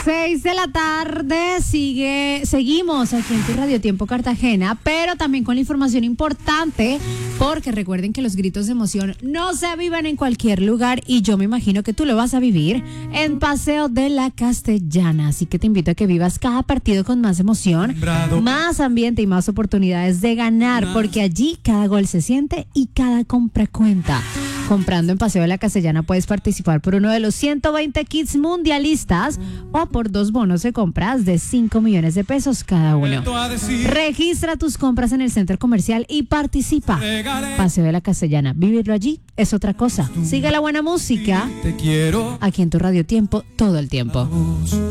6 de la tarde, seguimos aquí en tu Radio Tiempo Cartagena, pero también con la información importante, porque recuerden que los gritos de emoción no se viven en cualquier lugar y yo me imagino que tú lo vas a vivir en Paseo de la Castellana, así que te invito a que vivas cada partido con más emoción, más ambiente y más oportunidades de ganar, porque allí cada gol se siente y cada compra cuenta. Comprando en Paseo de la Castellana puedes participar por uno de los 120 kits mundialistas o por 2 bonos de compras de 5 millones de pesos cada uno. Registra tus compras en el centro comercial y participa. Paseo de la Castellana, vivirlo allí es otra cosa. Sigue la buena música aquí en tu Radio Tiempo todo el tiempo.